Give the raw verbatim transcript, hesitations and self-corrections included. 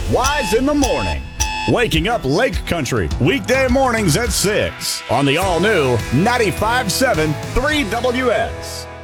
Wise in the Morning. Waking up Lake Country, weekday mornings at six on the all-new ninety-five point seven three W S.